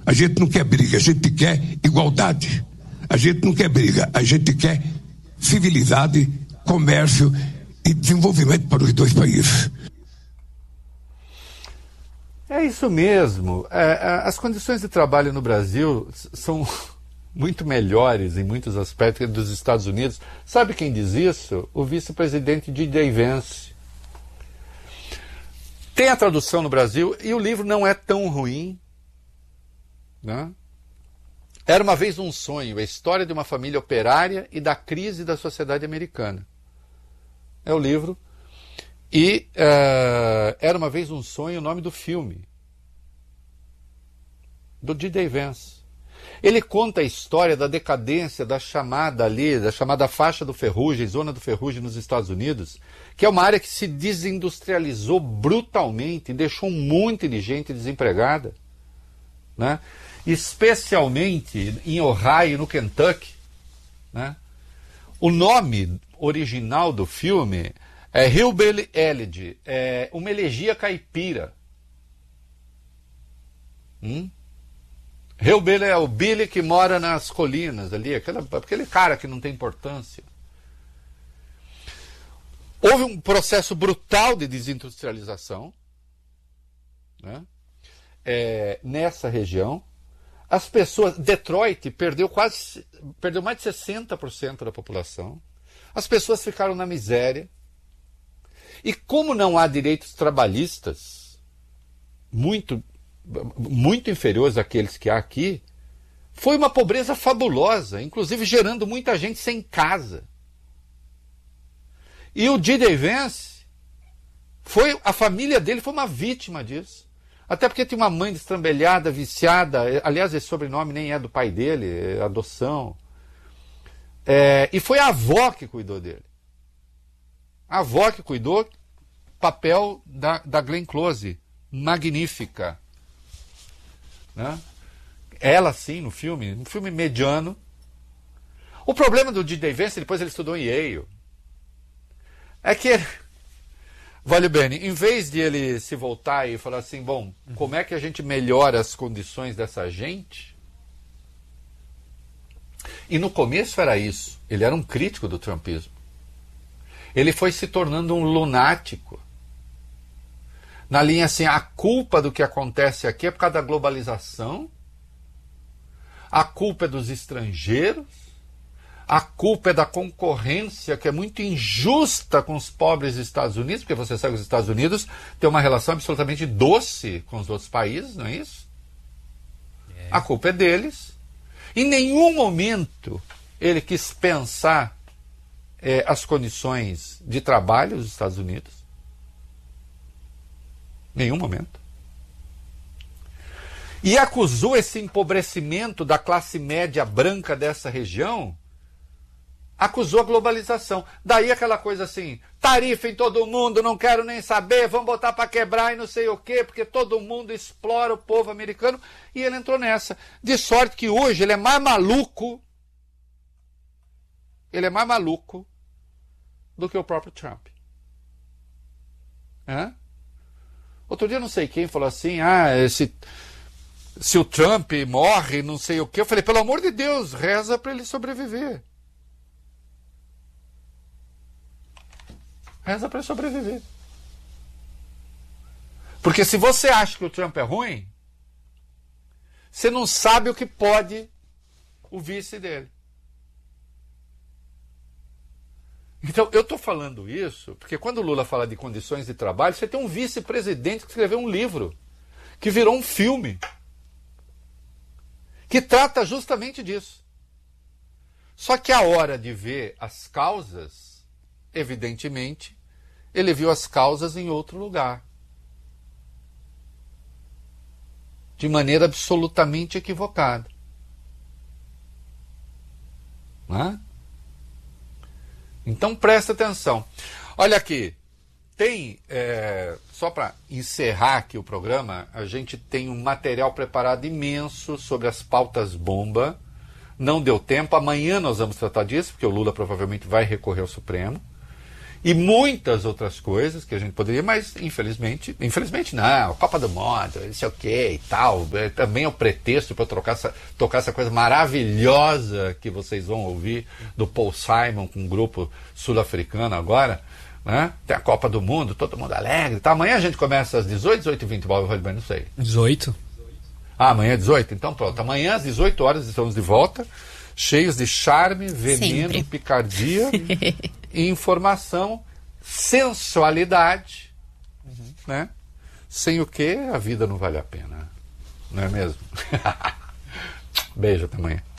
A gente não quer briga, a gente quer igualdade. A gente não quer briga, a gente quer civilidade, comércio e desenvolvimento para os dois países. É isso mesmo. As condições de trabalho no Brasil são muito melhores em muitos aspectos que dos Estados Unidos. Sabe quem diz isso? O vice-presidente D.J. Vance. Tem a tradução no Brasil e o livro não é tão ruim, né? Era uma vez um sonho, a história de uma família operária e da crise da sociedade americana. É o livro. E Era uma vez um sonho, o nome do filme. Do D.J. Vance. Ele conta a história da decadência da chamada faixa do Ferrugem, zona do Ferrugem nos Estados Unidos, que é uma área que se desindustrializou brutalmente e deixou um monte de gente desempregada, né? Especialmente em Ohio, no Kentucky, né? O nome original do filme é Hillbilly Elegy, uma elegia caipira. Hillbilly é o Billy que mora nas colinas ali, aquele cara que não tem importância. Houve um processo brutal de desindustrialização, né? Nessa região. As pessoas, Detroit perdeu mais de 60% da população. As pessoas ficaram na miséria. E como não há direitos trabalhistas muito inferiores àqueles que há aqui, foi uma pobreza fabulosa, inclusive gerando muita gente sem casa. E o D.J. Vance, a família dele foi uma vítima disso. Até porque tinha uma mãe destrambelhada, viciada. Aliás, esse sobrenome nem é do pai dele, é adoção. E foi a avó que cuidou dele. A avó que cuidou, papel da Glenn Close, magnífica. Né? Ela sim, no filme, um filme mediano. O problema do D.J. Vance, depois ele estudou em Yale, é que vale bem, em vez de ele se voltar e falar assim, bom, como é que a gente melhora as condições dessa gente? E no começo era isso. Ele era um crítico do trumpismo. Ele foi se tornando um lunático. Na linha assim, a culpa do que acontece aqui é por causa da globalização, a culpa é dos estrangeiros, a culpa é da concorrência que é muito injusta com os pobres Estados Unidos, porque você sabe que os Estados Unidos têm uma relação absolutamente doce com os outros países, não é isso? A culpa é deles. Em nenhum momento ele quis pensar as condições de trabalho dos Estados Unidos. Nenhum momento. E acusou esse empobrecimento da classe média branca dessa região, acusou a globalização. Daí aquela coisa assim, tarifa em todo mundo, não quero nem saber, vamos botar para quebrar e não sei o quê, porque todo mundo explora o povo americano. E ele entrou nessa. De sorte que hoje ele é mais maluco do que o próprio Trump. Outro dia não sei quem falou assim, se o Trump morre, não sei o quê. Eu falei, pelo amor de Deus, reza para ele sobreviver. Reza para ele sobreviver. Porque se você acha que o Trump é ruim, você não sabe o que pode o vice dele. Então, eu estou falando isso porque quando o Lula fala de condições de trabalho, você tem um vice-presidente que escreveu um livro, que virou um filme, que trata justamente disso. Só que a hora de ver as causas, evidentemente, ele viu as causas em outro lugar. De maneira absolutamente equivocada. Não é? Então presta atenção. Olha aqui, só para encerrar aqui o programa, a gente tem um material preparado imenso sobre as pautas bomba. Não deu tempo, amanhã nós vamos tratar disso, porque o Lula provavelmente vai recorrer ao Supremo. e muitas outras coisas que a gente poderia, mas infelizmente não, Copa do Mundo, isso é o que e tal, também é o pretexto para tocar essa coisa maravilhosa que vocês vão ouvir do Paul Simon com um grupo sul-africano agora, né? Tem a Copa do Mundo, todo mundo alegre, tá? Amanhã a gente começa às 18, 18h20, Bob Rodman, não sei. 18. Amanhã é 18? Então pronto, amanhã às 18 horas estamos de volta, cheios de charme, veneno, Sempre. picardia, informação, sensualidade, né? Sem o que a vida não vale a pena, não é mesmo? Beijo, até amanhã.